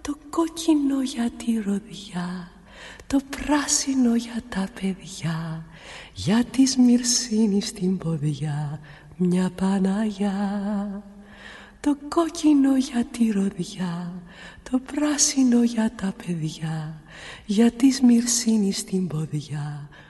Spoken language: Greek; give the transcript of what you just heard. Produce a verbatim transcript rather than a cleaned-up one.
Το κόκκινο για τη ροδιά, το πράσινο για τα παιδιά, για τη Σμυρσίνη στην ποδιά μια Παναγιά. Το κόκκινο για τη ροδιά, το πράσινο για τα παιδιά, για τη Σμυρσίνη στην ποδιά